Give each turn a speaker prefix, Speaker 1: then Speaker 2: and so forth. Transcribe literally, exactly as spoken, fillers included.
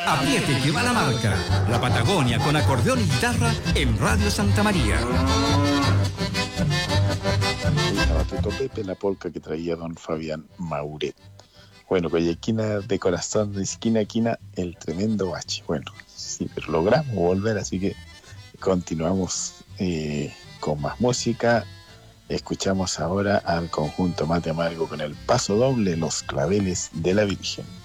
Speaker 1: Apriete que va la marca. La Patagonia con acordeón y guitarra en Radio Santa María.
Speaker 2: Batuto Pepe, la polca que traía don Fabián Mauret. Bueno, Coyequina de corazón, de esquina a esquina, el tremendo bache. Bueno, sí, pero logramos volver, así que continuamos eh, con más música. Escuchamos ahora al conjunto Mate Amargo con el paso doble, Los Claveles de la Virgen.